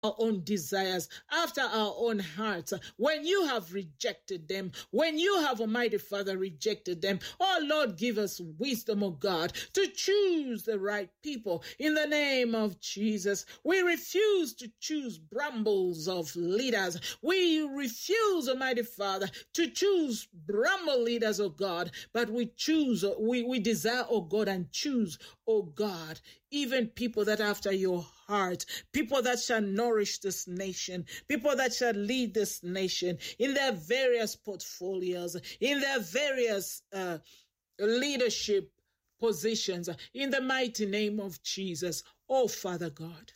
our own desires, after our own hearts, when you have rejected them, when you have, Almighty Father, rejected them. Oh Lord, give us wisdom, oh God, to choose the right people in the name of Jesus. We refuse to choose brambles of leaders. We refuse, Almighty Father, to choose bramble leaders, oh God, but we choose, we desire, oh God, and choose, oh God, even people that after your heart, people that shall nourish this nation, people that shall lead this nation in their various portfolios, in their various leadership positions, in the mighty name of Jesus. Oh, Father God.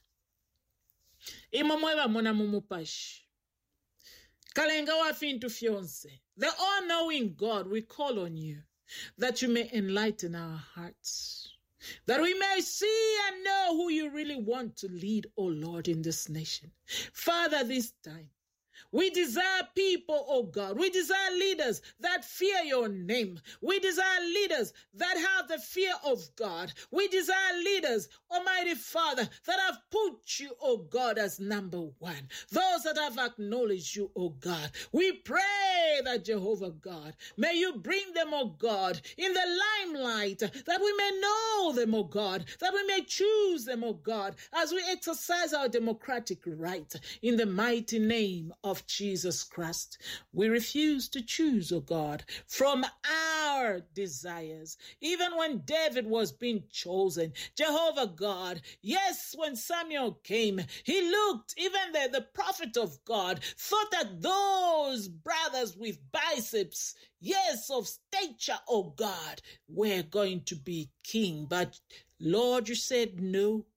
Imamweba mona mumupashi. Kalenga wa fintu fionse. The all-knowing God, we call on you that you may enlighten our hearts, that we may see and know who you really want to lead, oh Lord, in this nation. Father, this time, we desire people, oh God. We desire leaders that fear your name. We desire leaders that have the fear of God. We desire leaders, Almighty Father, that have put you, oh God, as number one. Those that have acknowledged you, oh God. We pray that, Jehovah God, may you bring them, oh God, in the limelight, that we may know them, oh God, that we may choose them, oh God, as we exercise our democratic right in the mighty name of Jesus Christ. We refuse to choose, oh God, from our desires. Even when David was being chosen, Jehovah God, yes, when Samuel came, he looked, even the prophet of God, thought that those brothers with biceps, yes, of stature, oh God, were going to be king. But Lord, you said no.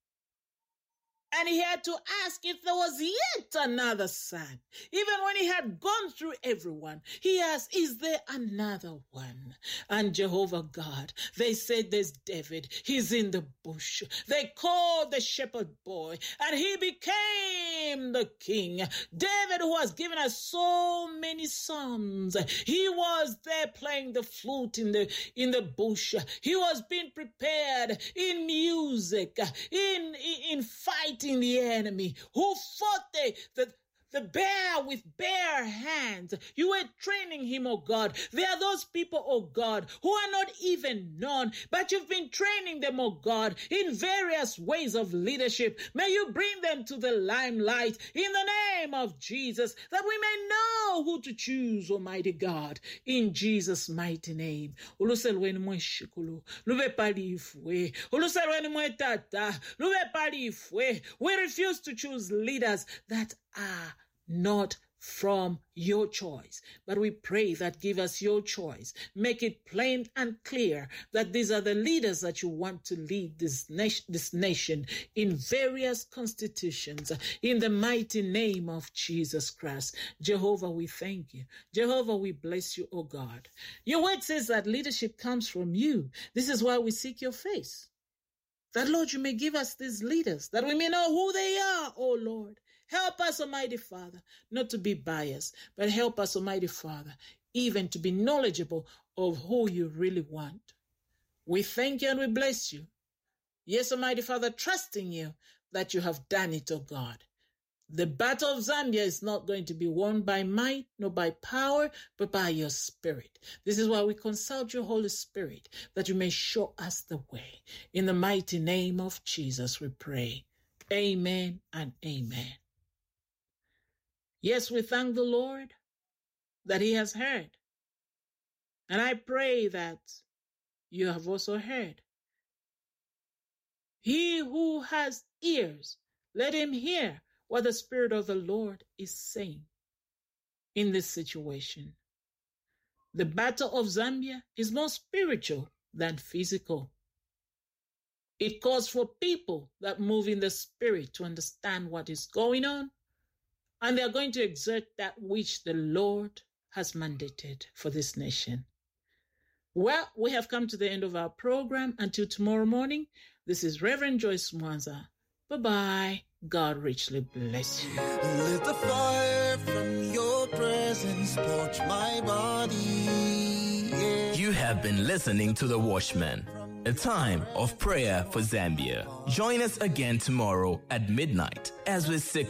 And he had to ask if there was yet another son. Even when he had gone through everyone, he asked, is there another one? And Jehovah God, they said there's David. He's in the bush. They called the shepherd boy, and he became the king. David, who has given us so many psalms, he was there playing the flute in the bush. He was being prepared in music, in fight, the enemy, who fought the bear with bare hands. You were training him, oh God. There are those people, oh God, who are not even known, but you've been training them, oh God, in various ways of leadership. May you bring them to the limelight in the name of Jesus, that we may know who to choose, Almighty God, in Jesus' mighty name. Uluselweni mweshikulu, lube palifwe. Uluselweni mwetata, lube palifwe. We refuse to choose leaders that are not from your choice, but we pray that give us your choice. Make it plain and clear that these are the leaders that you want to lead this nation in various constitutions, in the mighty name of Jesus Christ. Jehovah, we thank you. Jehovah, we bless you, oh God. Your word says that leadership comes from you. This is why we seek your face. That, Lord, you may give us these leaders, that we may know who they are, oh Lord. Help us, Almighty Father, not to be biased, but help us, Almighty Father, even to be knowledgeable of who you really want. We thank you and we bless you. Yes, Almighty Father, trusting you that you have done it, oh God. The battle of Zambia is not going to be won by might, nor by power, but by your Spirit. This is why we consult your Holy Spirit, that you may show us the way. In the mighty name of Jesus, we pray. Amen and amen. Yes, we thank the Lord that he has heard. And I pray that you have also heard. He who has ears, let him hear what the Spirit of the Lord is saying in this situation. The battle of Zambia is more spiritual than physical. It calls for people that move in the Spirit to understand what is going on, and they are going to exert that which the Lord has mandated for this nation. Well, we have come to the end of our program. Until tomorrow morning, this is Reverend Joyce Mwanza. Bye-bye. God richly bless you. Let the fire from your presence torch my body. Yeah. You have been listening to The Watchman. a time of prayer for Zambia. Join us again tomorrow at midnight as we seek